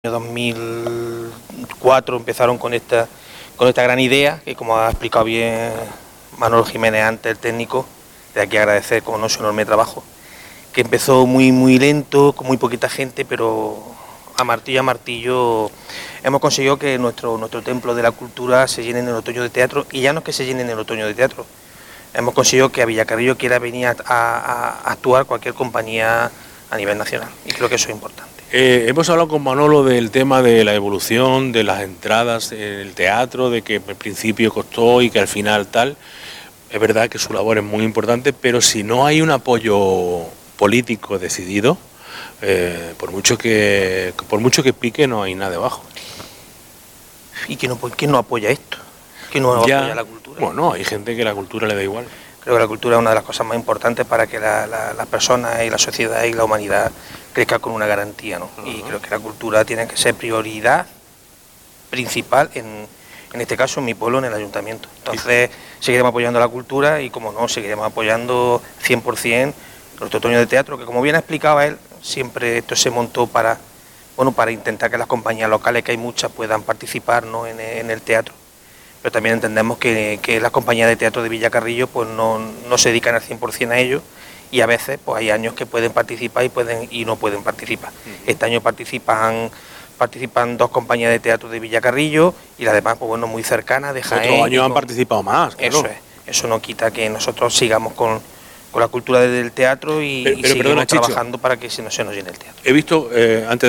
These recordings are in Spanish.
año 2004 empezaron con esta gran idea, que como ha explicado bien Manolo Jiménez antes, el técnico, de aquí agradecer como no su enorme trabajo, que empezó muy lento, con muy poquita gente, pero a martillo hemos conseguido que nuestro templo de la cultura se llene en el otoño de teatro, y ya no es que se llene en el otoño de teatro, hemos conseguido que a Villacarrillo quiera venir a actuar cualquier compañía a nivel nacional, y creo que eso es importante. Hemos hablado con Manolo del tema de la evolución de las entradas en el teatro, de que al principio costó y que al final tal. Es verdad que su labor es muy importante, pero si no hay un apoyo político decidido, por mucho que pique, no hay nada debajo. ¿Y quién no apoya esto? ¿Quién no apoya la cultura? Bueno, hay gente que la cultura le da igual. Creo que la cultura es una de las cosas más importantes para que las personas y la sociedad y la humanidad crezca con una garantía, ¿no? Y creo que la cultura tiene que ser prioridad principal en este caso en mi pueblo, en el ayuntamiento. Entonces seguiremos apoyando la cultura y, como no, seguiremos apoyando 100% nuestro otoño de teatro, que como bien explicaba él, siempre esto se montó para intentar que las compañías locales, que hay muchas, puedan participar, ¿no?, en el teatro. Pero también entendemos que las compañías de teatro de Villacarrillo pues no se dedican al 100% a ello, y a veces pues hay años que pueden participar y no pueden participar. Este año participan 2 compañías de teatro de Villacarrillo y las demás, pues bueno, muy cercanas de Jaén. Otros años han participado más. Eso es, eso no quita que nosotros sigamos con la cultura del teatro y seguimos trabajando para que se nos llene el teatro. He visto, antes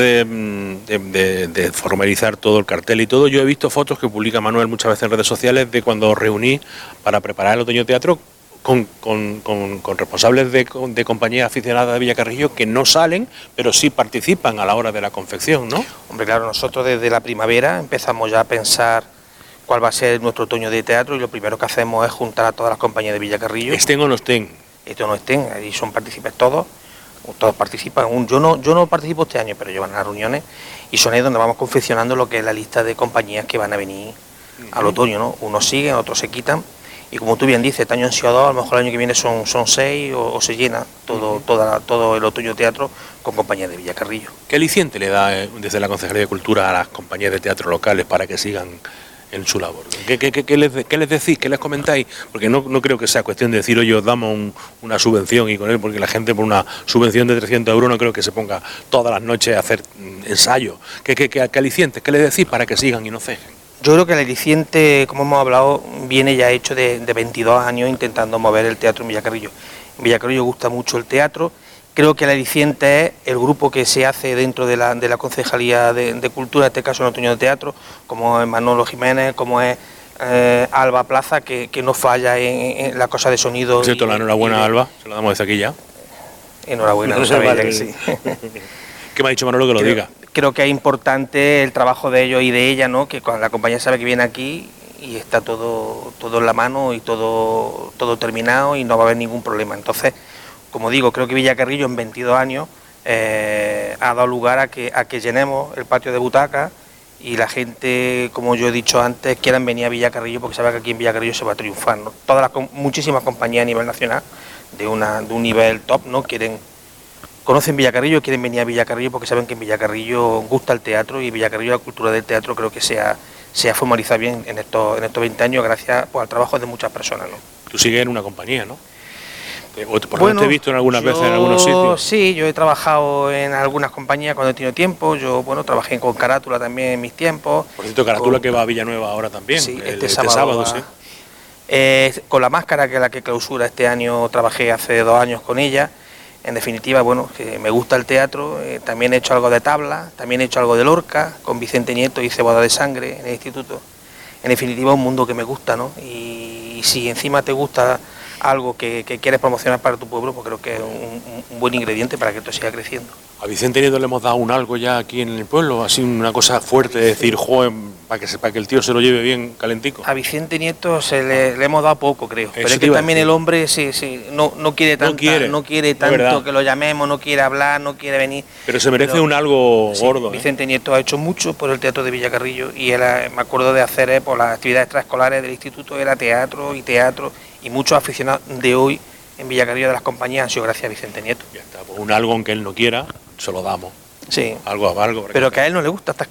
de formalizar todo el cartel y todo, yo he visto fotos que publica Manuel muchas veces en redes sociales de cuando os reuní para preparar el otoño teatro con responsables de compañías aficionadas de Villacarrillo que no salen, pero sí participan a la hora de la confección, ¿no? Hombre, claro, nosotros desde la primavera empezamos ya a pensar cuál va a ser nuestro otoño de teatro, y lo primero que hacemos es juntar a todas las compañías de Villacarrillo. Estén o no estén. Estos no estén, ahí son partícipes todos participan. Yo no participo este año, pero llevan a las reuniones y son ahí donde vamos confeccionando lo que es la lista de compañías que van a venir al otoño, ¿no? Unos siguen, otros se quitan, y como tú bien dices, este año han sido 2, a lo mejor el año que viene son 6 o se llena todo el otoño teatro con compañías de Villacarrillo. ¿Qué aliciente le da desde la Concejalía de Cultura a las compañías de teatro locales para que sigan en su labor? ¿Qué les decís? ¿Qué les comentáis? Porque no creo que sea cuestión de decir, oye, os damos una subvención y con él, porque la gente por una subvención de 300 euros no creo que se ponga todas las noches a hacer ensayos. ¿Qué alicientes? ¿Qué les decís para que sigan y no cejen? Yo creo que el aliciente, como hemos hablado, viene ya hecho de 22 años intentando mover el teatro en Villacarrillo. En Villacarrillo gusta mucho el teatro. Creo que el aliciente es el grupo que se hace dentro de la Concejalía de Cultura, en este caso en Otoño de Teatro, como es Manolo Jiménez, como es Alba Plaza, que no falla en la cosa de sonido. Por cierto, la enhorabuena a Alba, se la damos desde aquí ya. Enhorabuena, no sabía que sí. ¿Qué me ha dicho Manolo que lo diga? Creo que es importante el trabajo de ellos y de ella, ¿no?, que cuando la compañía sabe que viene aquí y está todo en la mano y todo terminado y no va a haber ningún problema. Entonces, como digo, creo que Villacarrillo en 22 años ha dado lugar a que llenemos el patio de butacas y la gente, como yo he dicho antes, quieran venir a Villacarrillo porque sabe que aquí en Villacarrillo se va a triunfar, ¿no? Muchísimas compañías a nivel nacional de un nivel top, ¿no?, conocen Villacarrillo, quieren venir a Villacarrillo porque saben que en Villacarrillo gusta el teatro, y Villacarrillo, la cultura del teatro, creo que se ha formalizado bien en estos 20 años gracias al trabajo de muchas personas, ¿no? Tú sigues en una compañía, ¿no? Bueno, te he visto algunas veces en algunos sitios. Sí, yo he trabajado en algunas compañías cuando he tenido tiempo. Yo, trabajé con Carátula también en mis tiempos. Por cierto, Carátula que va a Villanueva ahora también. Sí, este sábado sí. Con La Máscara, que es la que clausura este año, trabajé hace 2 años con ella. En definitiva, que me gusta el teatro. También he hecho algo de tabla, también he hecho algo de Lorca. Con Vicente Nieto hice Boda de Sangre en el instituto. En definitiva, un mundo que me gusta, ¿no? Y si encima te gusta algo que quieres promocionar para tu pueblo, pues creo que es un buen ingrediente para que esto siga creciendo. A Vicente Nieto le hemos dado un algo ya aquí en el pueblo, así una cosa fuerte, de decir, joven, para que el tío se lo lleve bien calentico. A Vicente Nieto le hemos dado poco, creo. Pero es que también el hombre no quiere tanto que lo llamemos, no quiere hablar, no quiere venir. Pero se merece un algo gordo. Vicente Nieto ha hecho mucho por el teatro de Villacarrillo, y me acuerdo de hacer por las actividades extraescolares del instituto, era teatro, y muchos aficionados de hoy en Villacarrillo de las compañías han sido gracias a Vicente Nieto. Ya está, pues un algo aunque él no quiera, se lo damos. Sí. Algo. Pero que a él no le gustan estas